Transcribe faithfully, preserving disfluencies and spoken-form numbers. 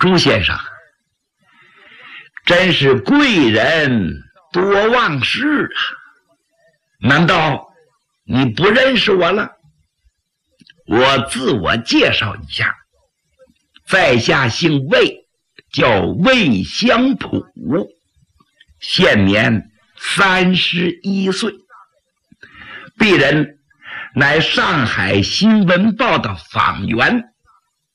朱先生，真是贵人多忘事啊！难道你不认识我了？我自我介绍一下，在下姓魏，叫魏香普，现年三十一岁。鄙人乃上海新闻报的访员，